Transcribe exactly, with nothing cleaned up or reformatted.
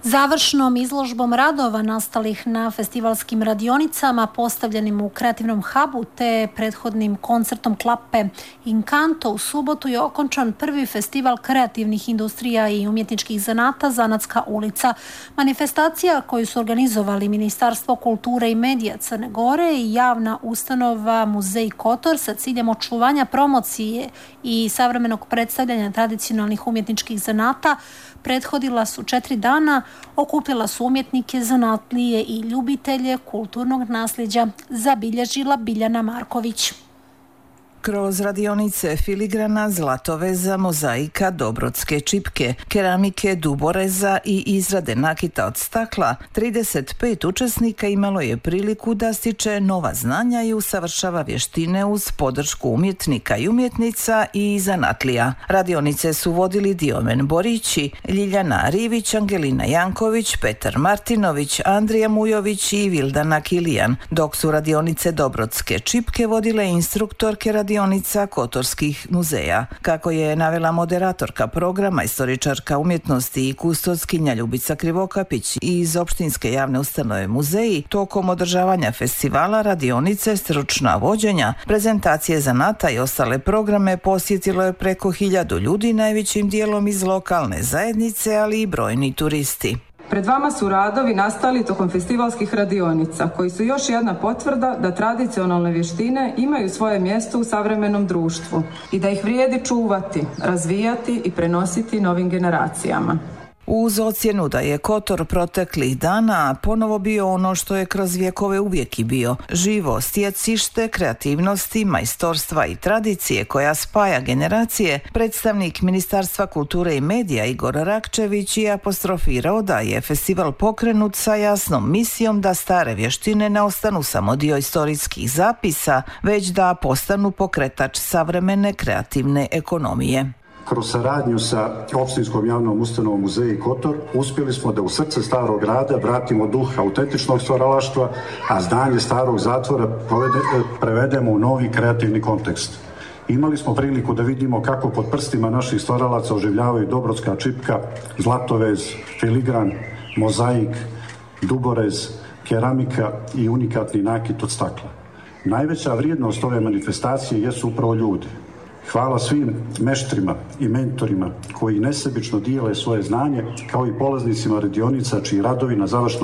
Završnom izložbom radova nastalih na festivalskim radionicama postavljenim u kreativnom hubu te prethodnim koncertom Klape Inkanto u subotu je okončan prvi festival kreativnih industrija i umjetničkih zanata Zanatska ulica. Manifestacija koju su organizovali Ministarstvo kulture i medija Crne Gore i javna ustanova Muzej Kotor sa ciljem očuvanja promocije i savremenog predstavljanja tradicionalnih umjetničkih zanata prethodila su četiri dana, okupila su umjetnike, zanatlije i ljubitelje kulturnog nasljeđa, zabilježila Biljana Marković. Kroz radionice filigrana, zlatoveza, mozaika, dobrotske čipke, keramike, duboreza i izrade nakita od stakla, trideset pet učesnika imalo je priliku da stiče nova znanja i usavršava vještine uz podršku umjetnika i umjetnica i zanatlija. Radionice su vodili Diomen Borići, Ljiljana Rivić, Angelina Janković, Petar Martinović, Andrija Mujović i Vildana Kilijan, dok su radionice dobrotske čipke vodile instruktorke radionica Kotorskih muzeja. Kako je navela moderatorka programa, istoričarka umjetnosti i kustoskinja Ljubica Krivokapić iz opštinske javne ustanove muzeji, tokom održavanja festivala radionice, stručna vođenja, prezentacije zanata i ostale programe posjetilo je preko hiljadu ljudi, najvećim dijelom iz lokalne zajednice, ali i brojni turisti. Pred vama su radovi nastali tokom festivalskih radionica, koji su još jedna potvrda da tradicionalne vještine imaju svoje mjesto u savremenom društvu i da ih vrijedi čuvati, razvijati i prenositi novim generacijama. Uz ocjenu da je Kotor proteklih dana ponovo bio ono što je kroz vjekove uvijek i bio, živo stjecište kreativnosti, majstorstva i tradicije koja spaja generacije, predstavnik Ministarstva kulture i medija Igor Rakčević je apostrofirao da je festival pokrenut sa jasnom misijom da stare vještine ne ostanu samo dio istorijskih zapisa, već da postanu pokretač savremene kreativne ekonomije. Kroz saradnju sa opštinskom javnom ustanovom Muzeji Kotor uspjeli smo da u srce starog grada vratimo duh autentičnog stvaralaštva, a znanje starog zatvora prevedemo u novi kreativni kontekst. Imali smo priliku da vidimo kako pod prstima naših stvaralaca oživljavaju dobrotska čipka, zlatovez, filigran, mozaik, duborez, keramika i unikatni nakit od stakla. Najveća vrijednost ove manifestacije jesu upravo ljudi. Hvala svim meštrima i mentorima koji nesebično dijele svoje znanje, kao i polaznicima radionica čiji radovi na završnom